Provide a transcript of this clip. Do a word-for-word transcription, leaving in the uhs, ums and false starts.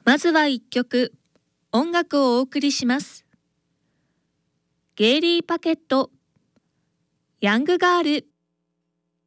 まずは一曲、音楽をお送りします。ゲイリー・パケット、ヤングガール。